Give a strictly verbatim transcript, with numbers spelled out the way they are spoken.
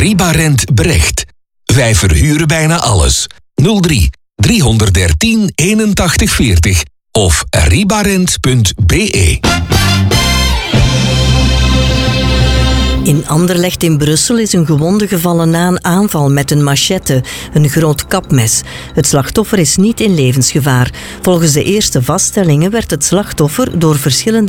Ribarent Brecht. Wij verhuren bijna alles. nul drie driehonderddertien eenentachtig veertig of ribarent punt be. In Anderlecht in Brussel is een gewonde gevallen na een aanval met een machette, een groot kapmes. Het slachtoffer is niet in levensgevaar. Volgens de eerste vaststellingen werd het slachtoffer door verschillende